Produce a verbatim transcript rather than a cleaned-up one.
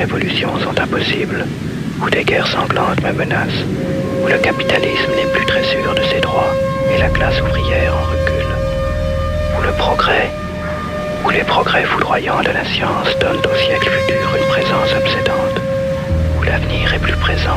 révolutions sont impossibles, où des guerres sanglantes me menacent, où le capitalisme n'est plus très sûr de ses droits et la classe ouvrière en recul, où le progrès, où les progrès foudroyants de la science donnent au siècle futur une présence obsédante, où l'avenir est plus présent